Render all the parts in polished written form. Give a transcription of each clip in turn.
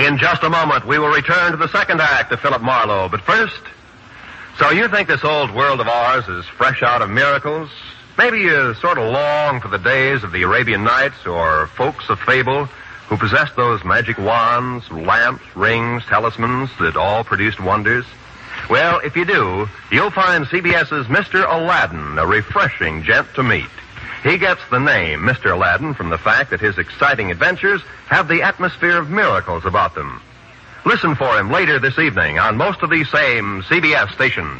In just a moment, we will return to the second act of Philip Marlowe. But first, so you think this old world of ours is fresh out of miracles? Maybe you sort of long for the days of the Arabian Nights or folks of fable who possessed those magic wands, lamps, rings, talismans that all produced wonders? Well, if you do, you'll find CBS's Mr. Aladdin a refreshing gent to meet. He gets the name Mr. Aladdin from the fact that his exciting adventures have the atmosphere of miracles about them. Listen for him later this evening on most of these same CBS stations.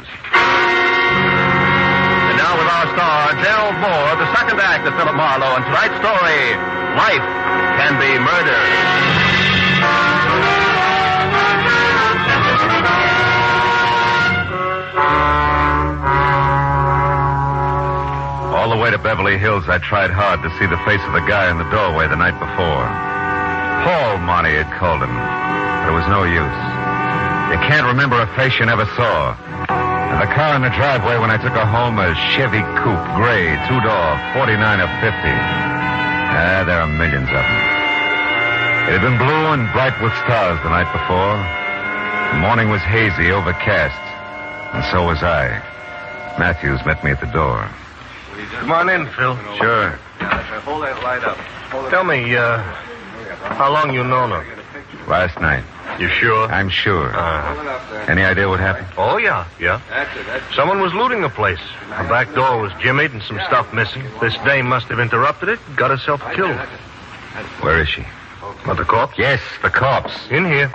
And now with our star, Gerald Moore, the second act of Philip Marlowe, and tonight's story, Life Can Be Murder. All the way to Beverly Hills, I tried hard to see the face of the guy in the doorway the night before. Paul, Monty had called him, but it was no use. You can't remember a face you never saw. And the car in the driveway when I took her home, a Chevy Coupe, gray, two-door, 49 or 50. There are millions of them. It had been blue and bright with stars the night before. The morning was hazy, overcast, and so was I. Matthews met me at the door. Come on in, Phil. Sure. Hold that light up. Tell me, how long you known her? Last night. You sure? I'm sure. Any idea what happened? Oh, yeah. Someone was looting the place. The back door was jimmied and some stuff missing. This dame must have interrupted it and got herself killed. Where is she? What, the corpse? Yes, the corpse. In here.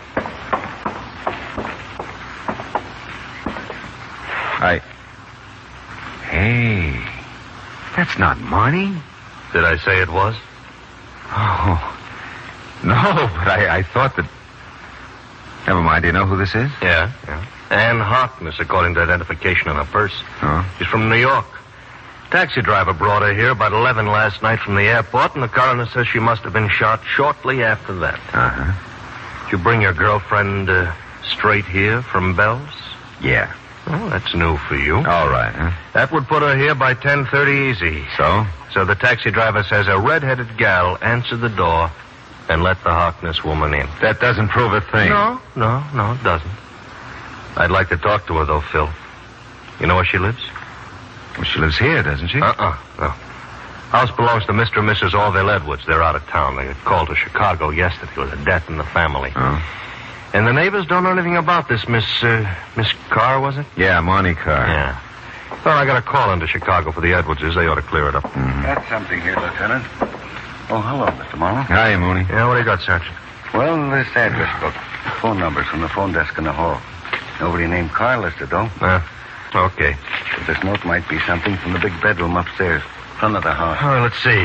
Hey, that's not Marnie. Did I say it was? Oh, no, but I thought that... Never mind, do you know who this is? Yeah. Ann Harkness, according to identification on her purse. Oh? She's from New York. Taxi driver brought her here about 11 last night from the airport, and the coroner says she must have been shot shortly after that. Uh-huh. Did you bring your girlfriend straight here from Bell's? Yeah. Oh, that's new for you. All right, huh? That would put her here by 10:30 easy. So? So the taxi driver says a red-headed gal answered the door and let the Harkness woman in. That doesn't prove a thing. No, it doesn't. I'd like to talk to her, though, Phil. You know where she lives? Well, she lives here, doesn't she? No. House belongs to Mr. and Mrs. Orville Edwards. They're out of town. They had called to Chicago yesterday. There was a death in the family. Oh? And the neighbors don't know anything about this Miss Carr, was it? Yeah, Marnie Carr. Yeah. Well, I got a call into Chicago for the Edwardses. They ought to clear it up. Mm-hmm. Got something here, Lieutenant. Oh, hello, Mr. Marlowe. Hi, Mooney. Yeah, what do you got, Sergeant? Well, this address book. Phone numbers from the phone desk in the hall. Nobody named Carr listed, though. Okay. But this note might be something from the big bedroom upstairs, front of the house. Oh, let's see.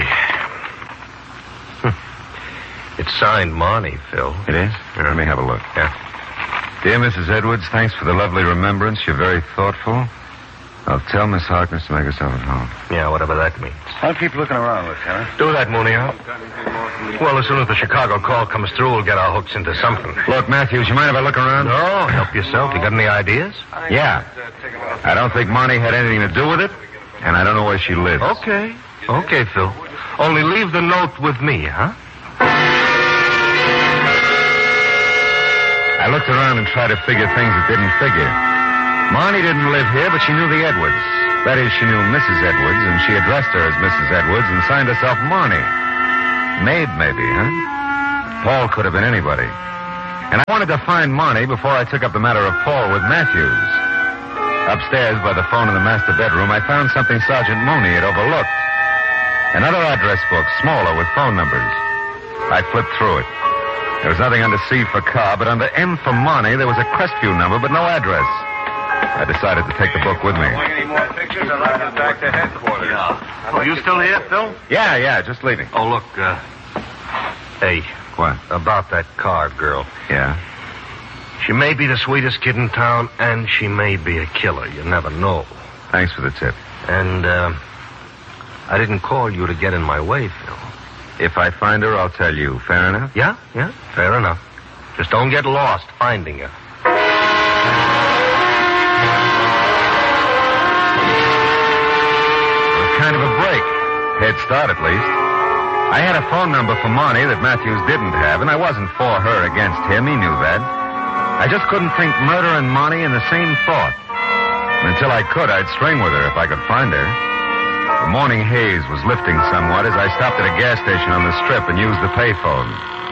It's signed Marnie, Phil. It is? Here, let me have a look. Yeah. Dear Mrs. Edwards, thanks for the lovely remembrance. You're very thoughtful. I'll tell Miss Harkness to make herself at home. Yeah, whatever that means. I'll keep looking around, Lieutenant. Do that, Mooney, huh? Well, as soon as the Chicago call comes through, we'll get our hooks into something. Look, Matthews, you mind if I look around? No, help yourself. You got any ideas? Yeah. I don't think Marnie had anything to do with it, and I don't know where she lives. Okay, Phil. Only leave the note with me, huh? I looked around and tried to figure things that didn't figure. Marnie didn't live here, but she knew the Edwards. That is, she knew Mrs. Edwards, and she addressed her as Mrs. Edwards and signed herself Marnie. Maid, maybe, huh? Paul could have been anybody. And I wanted to find Marnie before I took up the matter of Paul with Matthews. Upstairs by the phone in the master bedroom, I found something Sergeant Mooney had overlooked. Another address book, smaller, with phone numbers. I flipped through it. There was nothing under C for Carr, but under M for Marnie, there was a Crestview number, but no address. I decided to take the book with me. Any more pictures? I'll have it back to headquarters. Yeah. Oh, you still here, Phil? Yeah, just leaving. Oh, look, hey. What? About that Carr girl. Yeah? She may be the sweetest kid in town, and she may be a killer. You never know. Thanks for the tip. And, I didn't call you to get in my way, Phil. If I find her, I'll tell you. Fair enough? Yeah, fair enough. Just don't get lost finding her. Kind of a break. Head start, at least. I had a phone number for Marnie that Matthews didn't have, and I wasn't for her against him. He knew that. I just couldn't think murder and Marnie in the same thought. And until I could, I'd string with her if I could find her. The morning haze was lifting somewhat as I stopped at a gas station on the strip and used the payphone.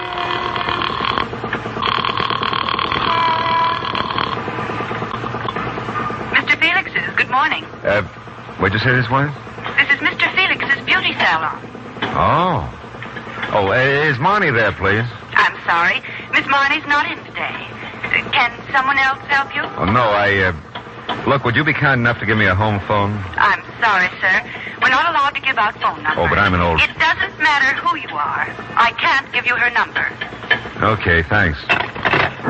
Mr. Felix's, good morning. What'd you say this was? This is Mr. Felix's beauty salon. Oh. Oh, is Marnie there, please? I'm sorry. Miss Marnie's not in today. Can someone else help you? Oh, no, Look, would you be kind enough to give me a home phone? I'm sorry, sir. We're not allowed to give out phone numbers. Oh, but I'm an old... It doesn't matter who you are. I can't give you her number. Okay, thanks.